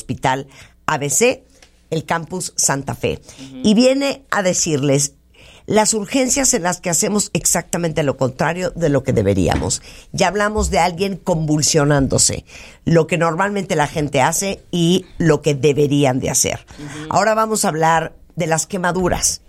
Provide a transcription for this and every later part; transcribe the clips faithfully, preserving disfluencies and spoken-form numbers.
Hospital A B C, el Campus Santa Fe. Uh-huh. Y viene a decirles las urgencias en las que hacemos exactamente lo contrario de lo que deberíamos. Ya hablamos de alguien convulsionándose, lo que normalmente la gente hace y lo que deberían de hacer. Uh-huh. Ahora vamos a hablar de las quemaduras.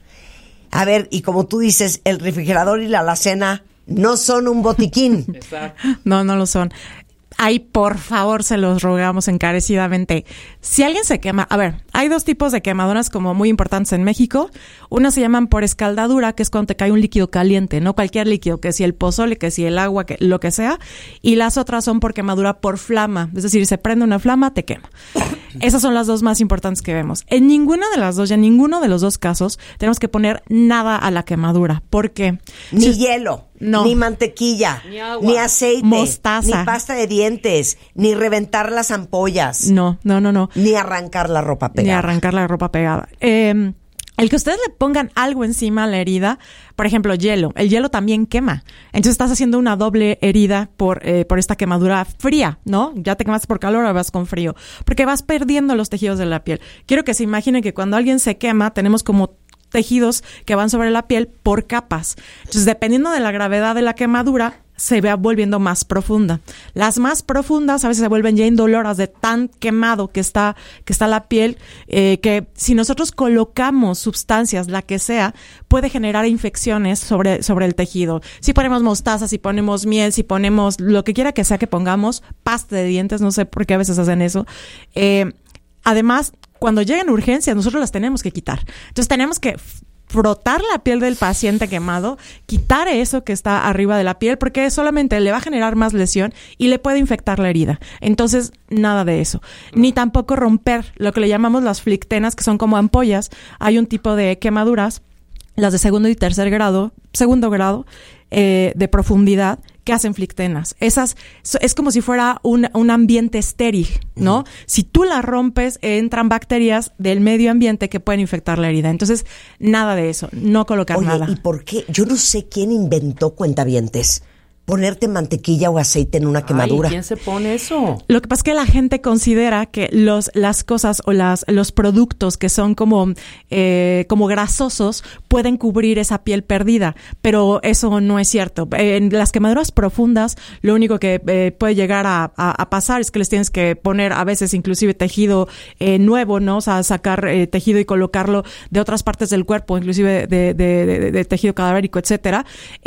A ver, y como tú dices, el refrigerador y la alacena no son un botiquín. Exacto. No, no lo son. Ahí, por favor, se los rogamos encarecidamente. Si alguien se quema, a ver, hay dos tipos de quemaduras como muy importantes en México. Unas se llaman por escaldadura, que es cuando te cae un líquido caliente, no cualquier líquido, que si el pozole, que si el agua, que lo que sea. Y las otras son por quemadura por flama, es decir, se prende una flama, te quema. Esas son las dos más importantes que vemos. En ninguna de las dos, y en ninguno de los dos casos, tenemos que poner nada a la quemadura. ¿Por qué? Ni Si- hielo, No. ni mantequilla, Ni agua. ni aceite, Mostaza. ni pasta de dientes, ni reventar las ampollas, No, no, no, no. ni arrancar la ropa pegada. Ni arrancar la ropa pegada. Eh, el que ustedes le pongan algo encima a la herida, por ejemplo, hielo. El hielo también quema. Entonces estás haciendo una doble herida por, eh, por esta quemadura fría, ¿no? Ya te quemaste por calor, ahora vas con frío. Porque vas perdiendo los tejidos de la piel. Quiero que se imaginen que cuando alguien se quema, tenemos como tejidos que van sobre la piel por capas. Entonces, dependiendo de la gravedad de la quemadura, se va volviendo más profunda. Las más profundas a veces se vuelven ya indoloras de tan quemado que está, que está la piel, eh, que si nosotros colocamos sustancias, la que sea, puede generar infecciones sobre, sobre el tejido. Si ponemos mostaza, si ponemos miel, si ponemos lo que quiera que sea que pongamos, pasta de dientes, no sé por qué a veces hacen eso. Eh, además, cuando llegan urgencias, nosotros las tenemos que quitar. Entonces tenemos que frotar la piel del paciente quemado, quitar eso que está arriba de la piel, porque solamente le va a generar más lesión y le puede infectar la herida. Entonces, nada de eso. Ni tampoco romper lo que le llamamos las flictenas, que son como ampollas. Hay un tipo de quemaduras, las de segundo y tercer grado, segundo grado, eh, de profundidad, que hacen flictenas. Esas, es como si fuera un, un ambiente estéril, ¿no? Uh-huh. Si tú la rompes, entran bacterias del medio ambiente que pueden infectar la herida. Entonces, nada de eso, no colocar Oye, nada. ¿y por qué? Yo no sé quién inventó cuentavientes. Ponerte mantequilla o aceite en una quemadura. Ay, ¿quién se pone eso? Lo que pasa es que la gente considera que los, las cosas o las, los productos que son como, eh, como grasosos pueden cubrir esa piel perdida, pero eso no es cierto. En las quemaduras profundas, lo único que eh, puede llegar a, a, a pasar es que les tienes que poner a veces inclusive tejido eh, nuevo, ¿no? O sea, sacar eh, tejido y colocarlo de otras partes del cuerpo, inclusive de, de, de, de tejido cadavérico, etcétera.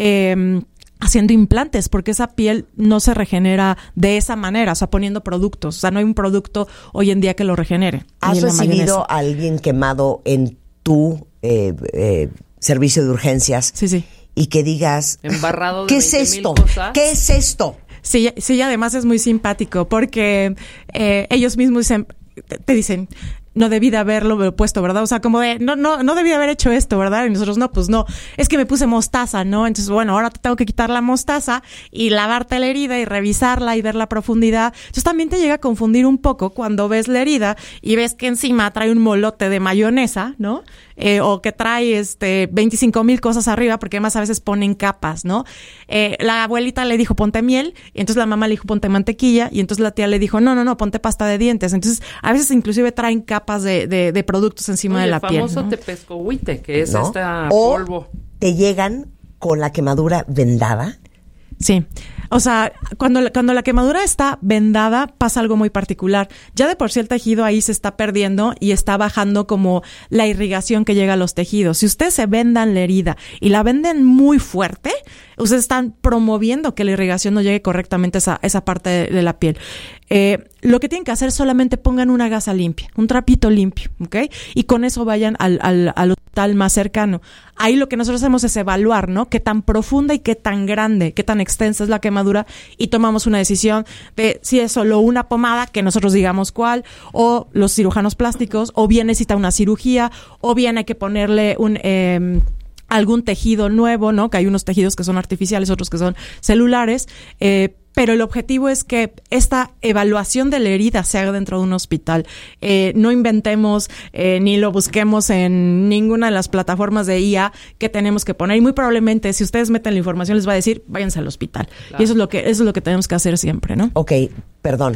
Eh, haciendo implantes, porque esa piel no se regenera de esa manera, o sea, poniendo productos. O sea, no hay un producto hoy en día que lo regenere. ¿Has recibido a alguien quemado en tu eh, eh, servicio de urgencias? Sí, sí. Y que digas, embarrado de ¿qué es esto? ¿Qué es esto? Sí, sí, además es muy simpático, porque eh, ellos mismos dicen, te dicen, no debí de haberlo puesto, ¿verdad? O sea, como de, no, no, no debí de haber hecho esto, ¿verdad? Y nosotros, no, pues no, es que me puse mostaza, ¿no? Entonces, bueno, ahora te tengo que quitar la mostaza y lavarte la herida y revisarla y ver la profundidad. Entonces también te llega a confundir un poco cuando ves la herida y ves que encima trae un molote de mayonesa, ¿no? Eh, o que trae este veinticinco mil cosas arriba, porque además a veces ponen capas, ¿no? Eh, la abuelita le dijo, ponte miel, y entonces la mamá le dijo, ponte mantequilla, y entonces la tía le dijo, no, no, no, ponte pasta de dientes. Entonces, a veces inclusive traen capas de, de, de productos encima Oye, de la el piel. famoso ¿no? tepescohuite, que es ¿no? esta o polvo. te llegan con la quemadura vendada. Sí. O sea, cuando, cuando la quemadura está vendada, pasa algo muy particular. Ya de por sí el tejido ahí se está perdiendo y está bajando como la irrigación que llega a los tejidos. Si ustedes se vendan la herida y la venden muy fuerte, ustedes están promoviendo que la irrigación no llegue correctamente a esa, esa parte de, de la piel. Eh, lo que tienen que hacer es solamente pongan una gasa limpia, un trapito limpio, ¿ok? Y con eso vayan al, al, al hospital más cercano. Ahí lo que nosotros hacemos es evaluar, ¿no? Qué tan profunda y qué tan grande, qué tan extensa es la quemadura, y tomamos una decisión de si es solo una pomada, que nosotros digamos cuál, o los cirujanos plásticos, o bien necesita una cirugía, o bien hay que ponerle un... Eh, algún tejido nuevo, ¿no? Que hay unos tejidos que son artificiales, otros que son celulares, eh, pero el objetivo es que esta evaluación de la herida se haga dentro de un hospital. Eh, no inventemos eh, ni lo busquemos en ninguna de las plataformas de I A que tenemos que poner. Y muy probablemente, si ustedes meten la información, les va a decir, váyanse al hospital. Claro. Y eso es lo que, eso es lo que tenemos que hacer siempre, ¿no? Ok, perdón.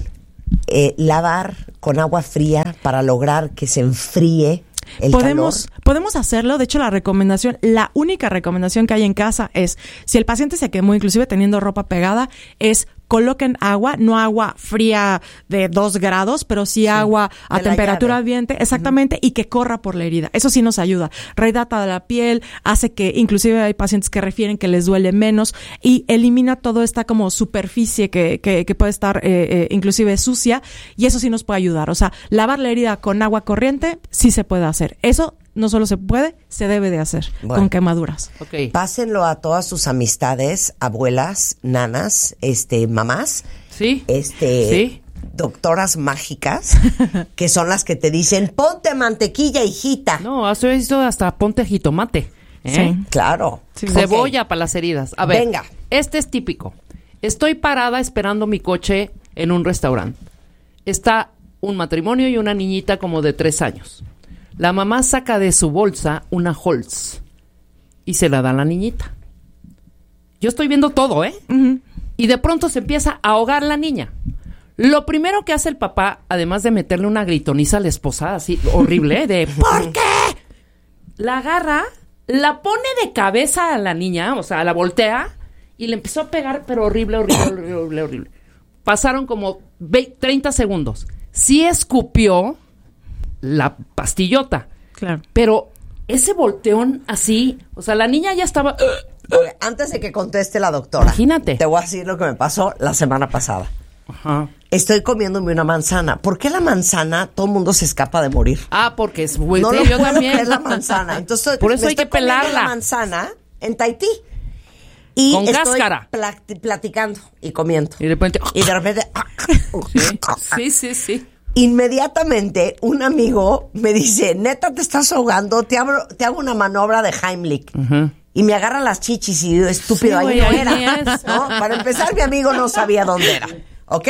eh, lavar con agua fría para lograr que se enfríe el Podemos, calor? podemos hacerlo. De hecho, la recomendación, la única recomendación que hay en casa es, si el paciente se quemó, inclusive teniendo ropa pegada, es coloquen agua, no agua fría de dos grados, pero sí, sí agua a temperatura ambiente, exactamente, uh-huh. y que corra por la herida. Eso sí nos ayuda. Rehidrata la piel, hace que, inclusive hay pacientes que refieren que les duele menos y elimina toda esta como superficie que, que, que puede estar eh, eh, inclusive sucia, y eso sí nos puede ayudar. O sea, lavar la herida con agua corriente sí se puede hacer. Eso no solo se puede, se debe de hacer, bueno, con quemaduras. Okay. Pásenlo a todas sus amistades, abuelas, nanas, este, mamás, sí, este, sí. doctoras mágicas, que son las que te dicen, ponte mantequilla, hijita. No, has visto hasta ponte jitomate. ¿eh? Sí. Claro. Sí. Cebolla okay. para las heridas. A ver, venga. Este es típico. Estoy parada esperando mi coche en un restaurante. Está un matrimonio y una niñita como de tres años. La mamá saca de su bolsa una Halls y se la da a la niñita. Yo estoy viendo todo, ¿eh? Uh-huh. Y de pronto se empieza a ahogar la niña. Lo primero que hace el papá, además de meterle una gritoniza a la esposa, así horrible, ¿eh? De ¿por qué? La agarra, la pone de cabeza a la niña, o sea, la voltea y le empezó a pegar, pero horrible, horrible, horrible, horrible, horrible. Pasaron como veinte, treinta segundos. Sí escupió la pastillota. Claro. Pero ese volteón así, o sea, la niña ya estaba... Okay, antes de que conteste la doctora, imagínate. Te voy a decir lo que me pasó la semana pasada. Ajá. Estoy comiéndome una manzana. ¿Por qué la manzana todo el mundo se escapa de morir? Ah, porque es muy... No sí, lo yo puedo también. creer la manzana. Entonces, por eso me hay estoy que pelarla. La manzana en Tahití. Y con estoy cáscara. Plat- platicando y comiendo. Y de repente... Y de repente... sí, sí, sí. Inmediatamente un amigo me dice, neta, te estás ahogando, te hago, te hago una maniobra de Heimlich. Uh-huh. Y me agarra las chichis y digo, estúpido, sí, ahí no era. ¿No? Para empezar, mi amigo no sabía dónde era. ¿Ok?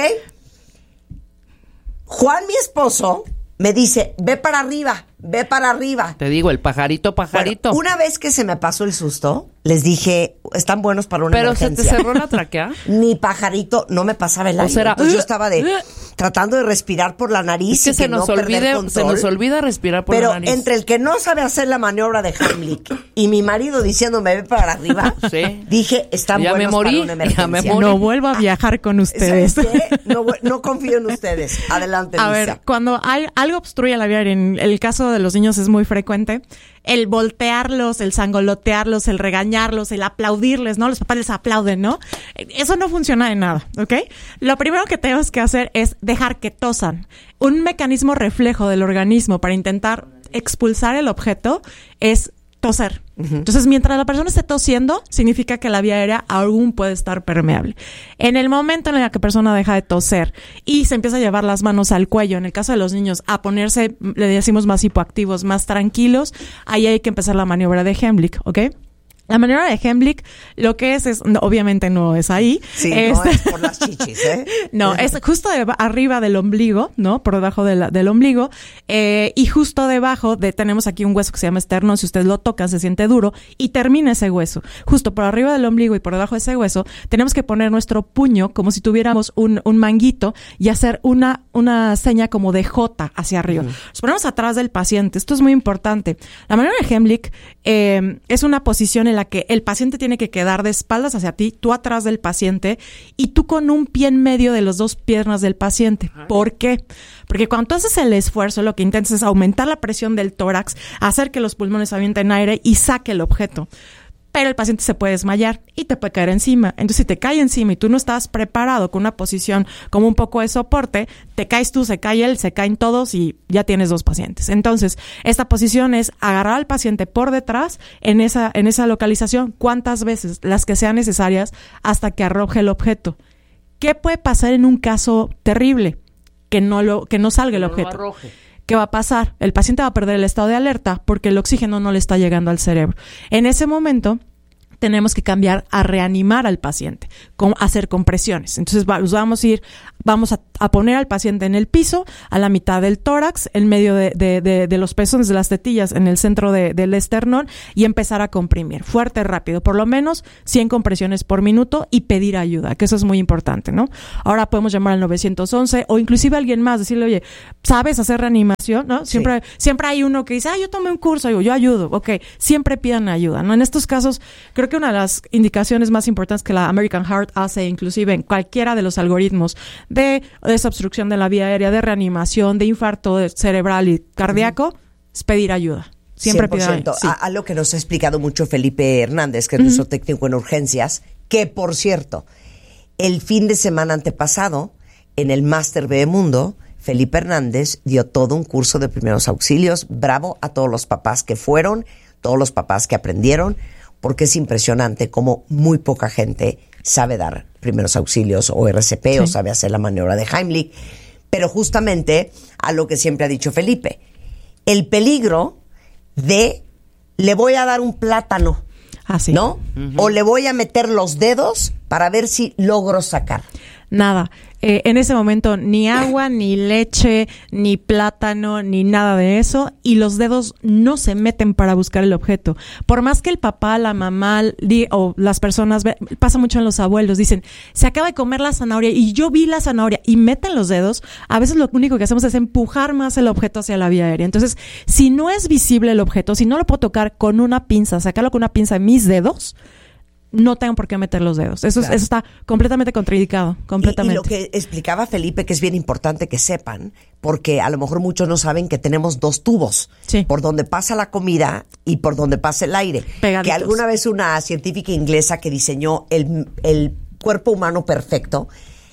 Juan, mi esposo, me dice, ve para arriba, ve para arriba. Te digo, el pajarito, pajarito. Bueno, una vez que se me pasó el susto, les dije, están buenos para una ¿pero emergencia. se te cerró la tráquea? Ni pajarito, no me pasaba el aire. Será, Entonces yo estaba de tratando de respirar por la nariz. Es que, y se, que nos no olvide, se nos olvida respirar por Pero la nariz. Pero entre el que no sabe hacer la maniobra de Heimlich y mi marido diciéndome ve para arriba, sí. dije, están ya buenos me morí, para una emergencia. Ya me morí. No vuelvo a viajar con ustedes. ¿Sabes qué? No, no confío en ustedes. Adelante, A Lisa. ver, cuando hay, algo obstruye la vía aérea, en el caso de los niños es muy frecuente, el voltearlos, el sangolotearlos, el regañarlos, el aplaudirles, ¿no? Los papás les aplauden, ¿no? Eso no funciona de nada, ¿ok? Lo primero que tenemos que hacer es dejar que tosan. Un mecanismo reflejo del organismo para intentar expulsar el objeto es toser. Uh-huh. Entonces, mientras la persona esté tosiendo, significa que la vía aérea aún puede estar permeable. En el momento en el que la persona deja de toser y se empieza a llevar las manos al cuello, en el caso de los niños, a ponerse, le decimos más hipoactivos, más tranquilos, ahí hay que empezar la maniobra de Heimlich, ¿ok? La maniobra de Heimlich, lo que es, es no, obviamente no es ahí. Sí, es, no es por las chichis, ¿eh? No, es justo de, arriba del ombligo, ¿no? Por debajo de la, del ombligo. Eh, y justo debajo de, tenemos aquí un hueso que se llama esternón. Si usted lo toca, se siente duro y termina ese hueso. Justo por arriba del ombligo y por debajo de ese hueso, tenemos que poner nuestro puño como si tuviéramos un, un manguito y hacer una, una seña como de J hacia arriba. Uh-huh. Nos ponemos atrás del paciente. Esto es muy importante. La maniobra de Heimlich eh, es una posición en la que el paciente tiene que quedar de espaldas hacia ti, tú atrás del paciente y tú con un pie en medio de las dos piernas del paciente. ¿Por qué? Porque cuando tú haces el esfuerzo, lo que intentas es aumentar la presión del tórax, hacer que los pulmones avienten aire y saque el objeto. Pero el paciente se puede desmayar y te puede caer encima. Entonces, si te cae encima y tú no estás preparado con una posición como un poco de soporte, te caes tú, se cae él, se caen todos y ya tienes dos pacientes. Entonces, esta posición es agarrar al paciente por detrás en esa, en esa localización, cuantas veces, las que sean necesarias, hasta que arroje el objeto. ¿Qué puede pasar en un caso terrible? Que no, lo, que no salga el objeto. No lo arroje. ¿Qué va a pasar? El paciente va a perder el estado de alerta porque el oxígeno no le está llegando al cerebro. En ese momento tenemos que cambiar a reanimar al paciente, con, hacer compresiones. Entonces va, vamos a ir Vamos a, a poner al paciente en el piso, a la mitad del tórax, en medio de, de, de, de los pezones, de las tetillas, en el centro de, del esternón, y empezar a comprimir fuerte, rápido, por lo menos cien compresiones por minuto, y pedir ayuda, que eso es muy importante, ¿no? Ahora podemos llamar al nueve once o inclusive a alguien más, decirle, oye, ¿sabes hacer reanimación? ¿No? Siempre, sí. siempre hay uno que dice, ah, yo tomé un curso, digo, yo ayudo. Ok, siempre pidan ayuda, ¿no? En estos casos, creo que una de las indicaciones más importantes que la American Heart hace, inclusive en cualquiera de los algoritmos de desobstrucción de la vía aérea, de reanimación, de infarto cerebral y cardíaco, uh-huh. es pedir ayuda. Siempre pidan ayuda. Sí. A, a lo que nos ha explicado mucho Felipe Hernández, que es uh-huh. nuestro técnico en urgencias, que por cierto, el fin de semana antepasado, en el Máster B Mundo, Felipe Hernández dio todo un curso de primeros auxilios. Bravo a todos los papás que fueron, todos los papás que aprendieron, porque es impresionante cómo muy poca gente sabe dar primeros auxilios o R C P sí. o sabe hacer la maniobra de Heimlich. Pero justamente a lo que siempre ha dicho Felipe, el peligro de le voy a dar un plátano, ah, sí. ¿no? Uh-huh. O le voy a meter los dedos para ver si logro sacar. Nada. Eh, en ese momento ni agua, ni leche, ni plátano, ni nada de eso, y los dedos no se meten para buscar el objeto. Por más que el papá, la mamá di, o las personas, pasa mucho en los abuelos, dicen, se acaba de comer la zanahoria y yo vi la zanahoria, y meten los dedos, a veces lo único que hacemos es empujar más el objeto hacia la vía aérea. Entonces, si no es visible el objeto, si no lo puedo tocar con una pinza, sacarlo con una pinza en mis dedos, no tengo por qué meter los dedos. Eso, claro. es, eso está completamente contraindicado, completamente. Y, y lo que explicaba Felipe, que es bien importante que sepan, porque a lo mejor muchos no saben que tenemos dos tubos, sí. por donde pasa la comida y por donde pasa el aire. Pegaditos. Que alguna vez una científica inglesa que diseñó el, el cuerpo humano perfecto,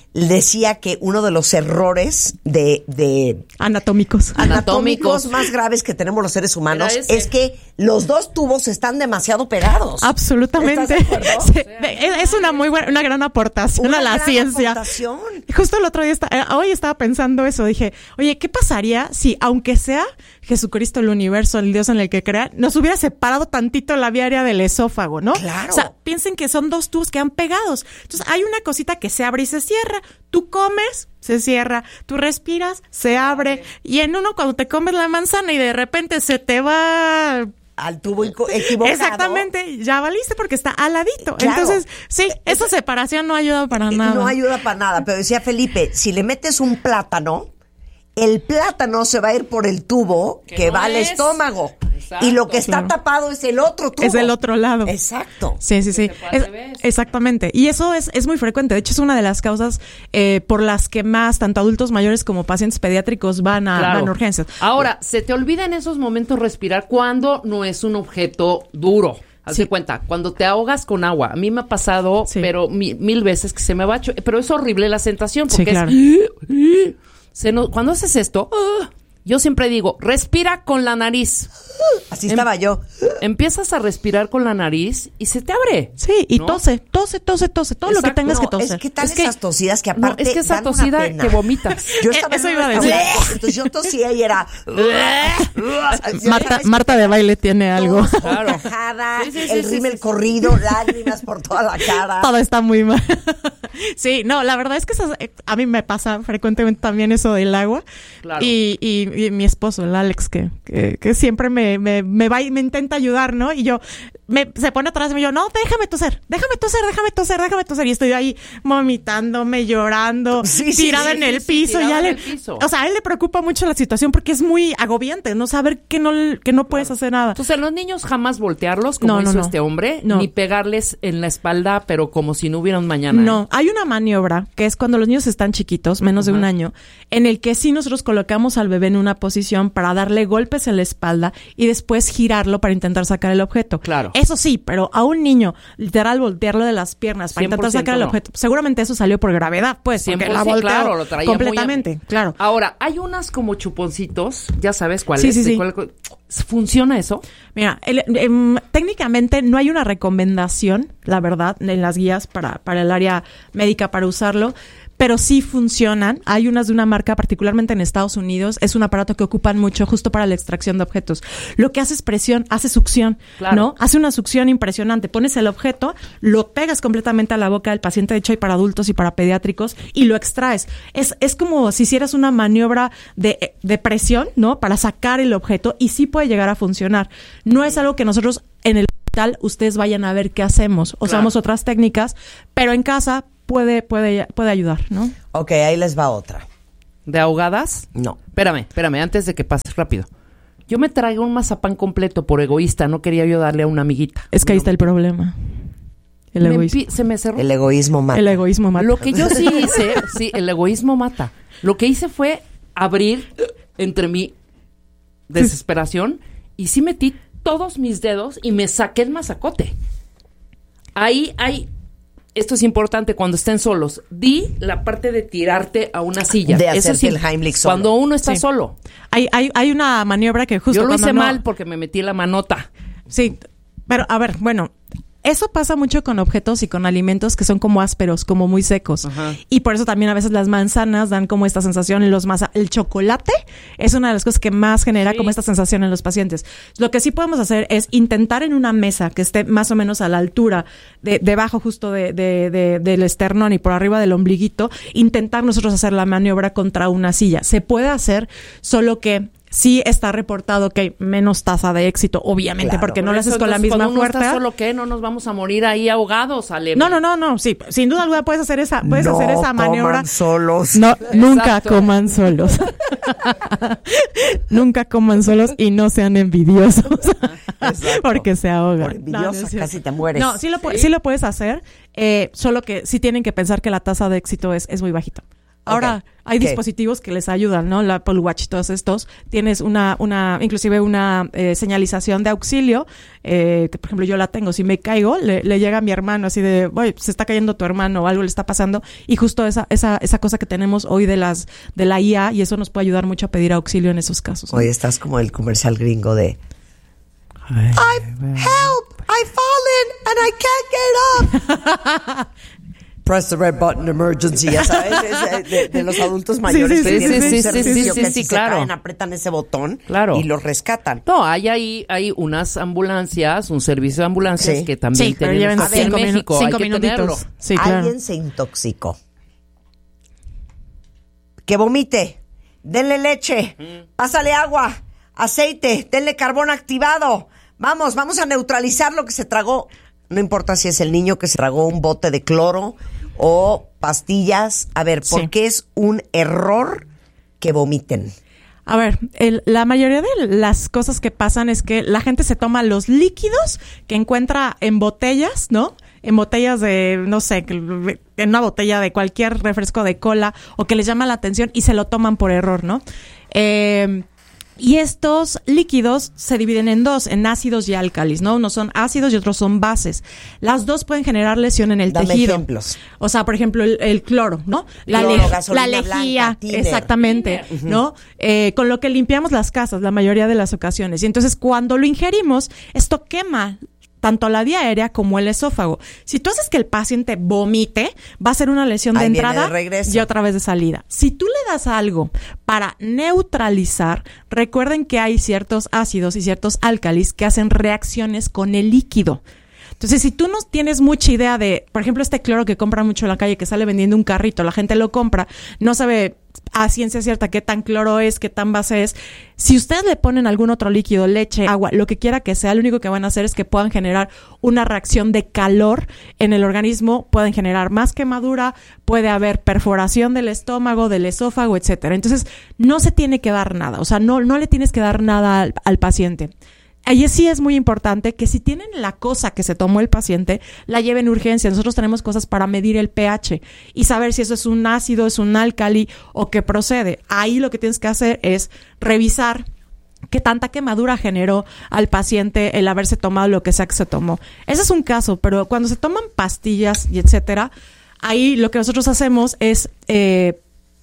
decía que uno de los errores de, de anatómicos. anatómicos más graves que tenemos los seres humanos es que los dos tubos están demasiado pegados. Absolutamente. ¿Estás de acuerdo? Sí, es una muy buena, una gran aportación una a la gran ciencia. Aportación. Justo el otro día, está, hoy estaba pensando eso. Dije, oye, ¿qué pasaría si, aunque sea Jesucristo, el universo, el Dios en el que crea, nos hubiera separado tantito la vía aérea del esófago, ¿no? Claro. O sea, piensen que son dos tubos que han pegados. Entonces, hay una cosita que se abre y se cierra. Tú comes, se cierra. Tú respiras, se abre. Y en uno, cuando te comes la manzana y de repente se te va al tubo equivocado. Exactamente, ya valiste porque está al ladito. Claro. Entonces, sí, esa separación no ayuda para nada. No ayuda para nada, pero decía Felipe, si le metes un plátano, el plátano se va a ir por el tubo que, que no va al estómago. Exacto. Y lo que está claro. tapado es el otro tubo. Es el otro lado. Exacto. Sí, sí, sí. Es, exactamente. Y eso es, es muy frecuente. De hecho, es una de las causas eh, por las que más, tanto adultos mayores como pacientes pediátricos van a, claro. van a urgencias. Ahora, se te olvida en esos momentos respirar cuando no es un objeto duro. Haz de sí. cuenta, cuando te ahogas con agua. A mí me ha pasado, sí. pero mi, mil veces que se me va... Cho- pero es horrible la sensación porque sí, claro. es... Se nos, cuando haces esto, uh, yo siempre digo, respira con la nariz. Así estaba em, yo. Empiezas a respirar con la nariz y se te abre. Sí, y ¿no? tose, tose, tose, tose, todo Exacto. lo que tengas no, que toser. Es que tal es esas que, tosidas que aparte no, es que esa tosida que vomitas. Yo estaba Eso iba a decir. Entonces yo tosía y era... Marta, Marta de baile tiene algo. Claro. Cajada, sí, sí, sí, el rímel sí, sí, corrido, lágrimas por toda la cara. Todo está muy mal. Sí, no, la verdad es que esas, a mí me pasa frecuentemente también eso del agua. Claro. Y, y, y mi esposo, el Alex, que, que, que siempre me, me, me va y me intenta ayudar, ¿no? Y yo, me, se pone atrás de mí y yo, no, déjame toser, déjame toser, déjame toser, déjame toser. Y estoy ahí vomitándome, llorando, sí, tirada sí, en sí, el sí, piso. Sí, ya le, el piso. O sea, a él le preocupa mucho la situación porque es muy agobiante, no saber que no, que no puedes claro. hacer nada. Entonces, los niños jamás voltearlos como no, no, hizo no. este hombre, no. ni pegarles en la espalda, pero como si no hubiera un mañana. No, ¿eh? Hay una maniobra que es cuando los niños están chiquitos, menos uh-huh. de un año, en el que sí nosotros colocamos al bebé en una posición para darle golpes en la espalda y después girarlo para intentar sacar el objeto. Claro. Eso sí, pero a un niño, literal, voltearlo de las piernas para intentar sacar el objeto. No. Seguramente eso salió por gravedad, pues, porque la volteó claro, lo traía completamente, muy a... claro. Ahora, hay unas como chuponcitos, ya sabes cuáles. Sí, sí, sí. ¿Cuál, cuál, ¿funciona eso? Mira, el, el, técnicamente no hay una recomendación, la verdad, en las guías para, para el área médica para usarlo, pero sí funcionan. Hay unas de una marca, particularmente en Estados Unidos, es un aparato que ocupan mucho justo para la extracción de objetos. Lo que hace es presión, hace succión, Claro. ¿no? Hace una succión impresionante. Pones el objeto, lo pegas completamente a la boca del paciente, de hecho hay para adultos y para pediátricos, y lo extraes. Es, es como si hicieras una maniobra de, de presión, ¿no? Para sacar el objeto, y sí puede llegar a funcionar. No es algo que nosotros en el hospital ustedes vayan a ver qué hacemos. Usamos Claro. otras técnicas, pero en casa puede, puede, puede ayudar, ¿no? Ok, ahí les va otra. ¿De ahogadas? No. Espérame, espérame, antes de que pases rápido. Yo me traigo un mazapán completo por egoísta, no quería yo darle a una amiguita. Es que ahí está el problema. El Me egoísmo. empi- se me cerró. El egoísmo mata. El egoísmo mata. Lo que yo sí hice, sí, el egoísmo mata. Lo que hice fue abrir entre mi desesperación y sí metí todos mis dedos y me saqué el mazacote. Ahí hay, esto es importante cuando estén solos, di la parte de tirarte a una silla. De Eso hacerte sí, el Heimlich solo. cuando uno está Sí. solo. Hay, hay, hay una maniobra que justo Yo lo cuando hice no- mal porque me metí la manota. Sí, pero a ver, bueno, eso pasa mucho con objetos y con alimentos que son como ásperos, como muy secos. Ajá. Y por eso también a veces las manzanas dan como esta sensación en los masa. El chocolate es una de las cosas que más genera Sí. como esta sensación en los pacientes. Lo que sí podemos hacer es intentar en una mesa que esté más o menos a la altura, de, debajo justo de, de, de- del esternón y por arriba del ombliguito, intentar nosotros hacer la maniobra contra una silla. Se puede hacer, solo que sí está reportado que hay menos tasa de éxito, obviamente, Claro. porque no Por lo eso, haces con la entonces, misma cuando uno fuerza. está solo, ¿qué? No nos vamos a morir ahí ahogados, Ale. No, no, no, no, sí, sin duda alguna puedes hacer esa, puedes no hacer esa maniobra. coman solos. No, nunca Exacto. coman solos. Nunca coman solos y no sean envidiosos. Exacto. Porque se ahogan. Por envidiosa, No, no es cierto. casi te mueres. No, sí lo, pu- sí lo puedes hacer, eh, solo que sí tienen que pensar que la tasa de éxito es, es muy bajita. Ahora, Ok. hay ¿Qué? dispositivos que les ayudan, ¿no? La Apple Watch y todos estos. Tienes una, una, inclusive una eh, señalización de auxilio, eh, que por ejemplo yo la tengo. Si me caigo, le, le llega a mi hermano así de, oye, se está cayendo tu hermano o algo le está pasando. Y justo esa, esa, esa cosa que tenemos hoy de las, de la I A, y eso nos puede ayudar mucho a pedir auxilio en esos casos, ¿no? Oye, estás como el comercial gringo de I've help, I've fallen and I can't get up. Press the red button, emergency, ya sabes, es de, de los adultos mayores sí, que sí, tienen sí, un sí, servicio sí, que sí, si sí, se claro. caen, apretan ese botón Claro. y los rescatan. No, hay ahí hay unas ambulancias, un servicio de ambulancias Sí. que también Sí, pero tenemos lleven aquí en cinco, minu- México. cinco hay que tenerlo. minutitos. Sí, claro. Alguien se intoxicó. Que vomite, denle leche, pásale agua, aceite, denle carbón activado. Vamos, vamos a neutralizar lo que se tragó. No importa si es el niño que se tragó un bote de cloro o pastillas. A ver, ¿por Sí. qué es un error que vomiten? A ver, el- la mayoría de las cosas que pasan es que la gente se toma los líquidos que encuentra en botellas, ¿no? En botellas de, no sé, que- en una botella de cualquier refresco de cola, o que les llama la atención y se lo toman por error, ¿no? Eh, y estos líquidos se dividen en dos, en ácidos y álcalis, ¿no? Unos son ácidos y otros son bases. Las dos pueden generar lesión en el Dame tejido. ejemplos. O sea, por ejemplo, el, el cloro, ¿no? La, Cloro, le- gasolina la lejía, blanca, thinner. exactamente, ¿no? Eh, con lo que limpiamos las casas la mayoría de las ocasiones. Y entonces cuando lo ingerimos, esto quema tanto la vía aérea como el esófago. Si tú haces que el paciente vomite, va a ser una lesión de Ahí viene entrada de regreso. y otra vez de salida. Si tú le das algo para neutralizar, recuerden que hay ciertos ácidos y ciertos álcalis que hacen reacciones con el líquido. Entonces, si tú no tienes mucha idea de, por ejemplo, este cloro que compran mucho en la calle, que sale vendiendo un carrito, la gente lo compra, no sabe a ciencia cierta qué tan cloro es, qué tan base es. Si ustedes le ponen algún otro líquido, leche, agua, lo que quiera que sea, lo único que van a hacer es que puedan generar una reacción de calor en el organismo, pueden generar más quemadura, puede haber perforación del estómago, del esófago, etcétera. Entonces, no se tiene que dar nada, o sea, no, no le tienes que dar nada al, al paciente. Ahí sí es muy importante que si tienen la cosa que se tomó el paciente, la lleven a urgencia. Nosotros tenemos cosas para medir el pH y saber si eso es un ácido, es un álcali o qué procede. Ahí lo que tienes que hacer es revisar qué tanta quemadura generó al paciente el haberse tomado lo que sea que se tomó. Ese es un caso, pero cuando se toman pastillas y etcétera, ahí lo que nosotros hacemos es... Eh,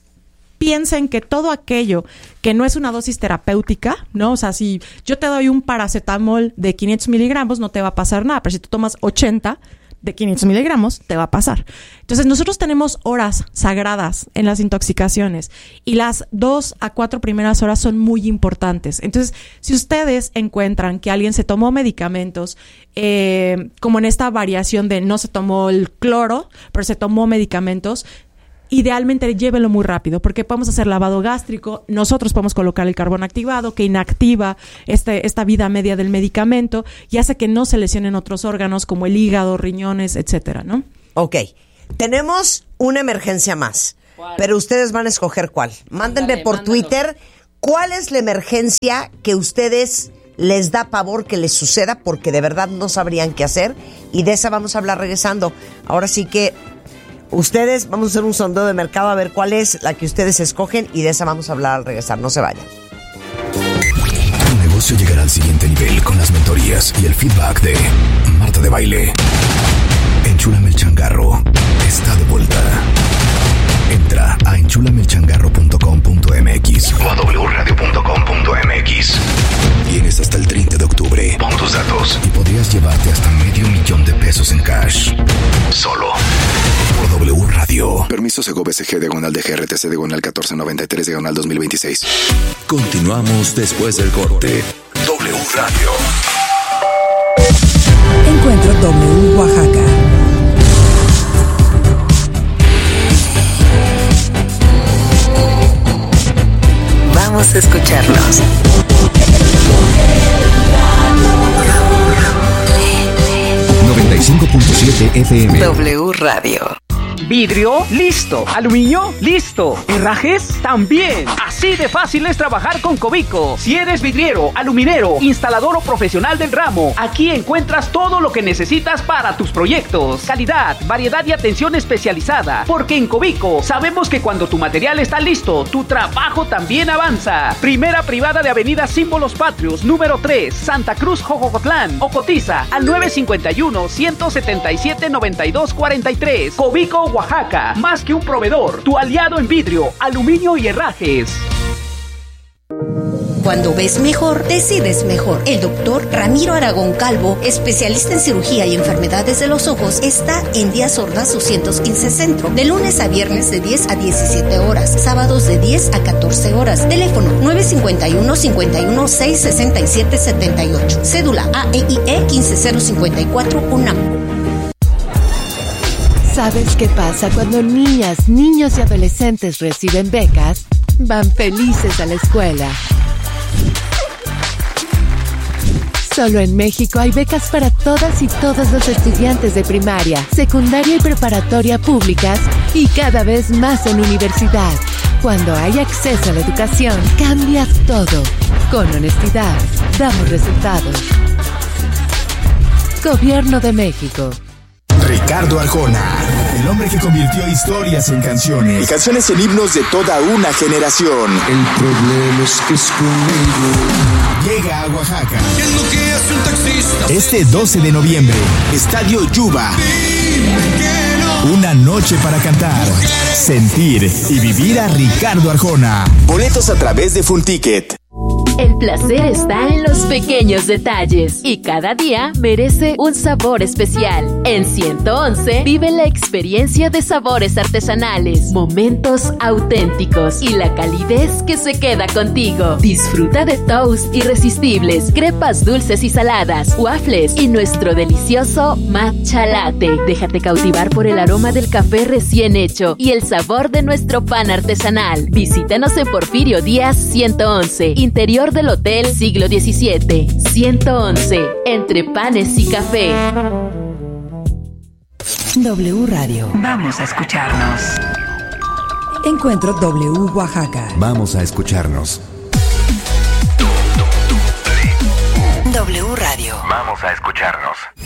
piensen que todo aquello que no es una dosis terapéutica, ¿no? O sea, si yo te doy un paracetamol de quinientos miligramos, no te va a pasar nada, pero si tú tomas ochenta, de quinientos miligramos, te va a pasar. Entonces, nosotros tenemos horas sagradas en las intoxicaciones y las dos a cuatro primeras horas son muy importantes. Entonces, si ustedes encuentran que alguien se tomó medicamentos, eh, como en esta variación de no se tomó el cloro, pero se tomó medicamentos, idealmente llévenlo muy rápido, porque podemos hacer lavado gástrico, nosotros podemos colocar el carbón activado que inactiva este, esta vida media del medicamento y hace que no se lesionen otros órganos como el hígado, riñones, etcétera, ¿no? Ok, tenemos una emergencia más, ¿cuál? Pero ustedes van a escoger cuál. Mándenme Dale, por mándalo. Twitter cuál es la emergencia que ustedes les da pavor que les suceda porque de verdad no sabrían qué hacer, y de esa vamos a hablar regresando. Ahora sí que ustedes, vamos a hacer un sondeo de mercado a ver cuál es la que ustedes escogen y de esa vamos a hablar al regresar. No se vayan. Tu negocio llegará al siguiente nivel con las mentorías y el feedback de Marta de Baile. Enchúlame el changarro está de vuelta. Entra a enchúlame el changarro punto com punto m x o a w radio punto com punto m x. Tienes hasta el treinta de octubre. Pon tus datos y podrías llevarte hasta medio millón de pesos en cash. Solo por W Radio. Permiso Sego B C G diagonal de G R T C diagonal catorce noventa y tres diagonal dos mil veintiséis. Continuamos después del corte. W Radio. Encuentro W Oaxaca. Vamos a escucharnos. noventa y cinco punto siete F M. W Radio. Vidrio, listo. Aluminio, listo. Herrajes, también. Así de fácil es trabajar con Covico. Si eres vidriero, aluminero, instalador o profesional del ramo, aquí encuentras todo lo que necesitas para tus proyectos. Calidad, variedad y atención especializada. Porque en Covico sabemos que cuando tu material está listo, tu trabajo también avanza. Primera privada de Avenida Símbolos Patrios, número tres, Santa Cruz, Jojocotlán. O cotiza al nueve cinco uno, uno siete siete, nueve dos cuatro tres. Covico, Oaxaca, más que un proveedor, tu aliado en vidrio, aluminio y herrajes. Cuando ves mejor, decides mejor. El doctor Ramiro Aragón Calvo, especialista en cirugía y enfermedades de los ojos, está en Díaz Ordaz doscientos quince Centro, de lunes a viernes de diez a diecisiete horas, sábados de diez a catorce horas. Teléfono nueve cinco uno, cinco uno seis, seis siete siete ocho. Cédula A E I E quince cero cincuenta y cuatro UNAM. ¿Sabes qué pasa cuando niñas, niños y adolescentes reciben becas? Van felices a la escuela. Solo en México hay becas para todas y todos los estudiantes de primaria, secundaria y preparatoria públicas y cada vez más en universidad. Cuando hay acceso a la educación, cambia todo. Con honestidad, damos resultados. Gobierno de México. Ricardo Arjona, el hombre que convirtió historias en canciones y canciones en himnos de toda una generación. El problema es que es conmigo. Llega a Oaxaca. ¿Qué es lo que hace un taxista? Este doce de noviembre, Estadio Yuba. No. Una noche para cantar, sentir y vivir a Ricardo Arjona. Boletos a través de Funticket. El placer está en los pequeños detalles y cada día merece un sabor especial. En ciento once vive la experiencia de sabores artesanales, momentos auténticos y la calidez que se queda contigo. Disfruta de toast irresistibles, crepas dulces y saladas, waffles y nuestro delicioso matcha latte. Déjate cautivar por el aroma del café recién hecho y el sabor de nuestro pan artesanal. Visítanos en Porfirio Díaz ciento once, interior del Hotel Siglo diecisiete. ciento once, entre panes y café. W Radio. Vamos a escucharnos. Encuentro W Oaxaca. Vamos a escucharnos. W Radio. Vamos a escucharnos.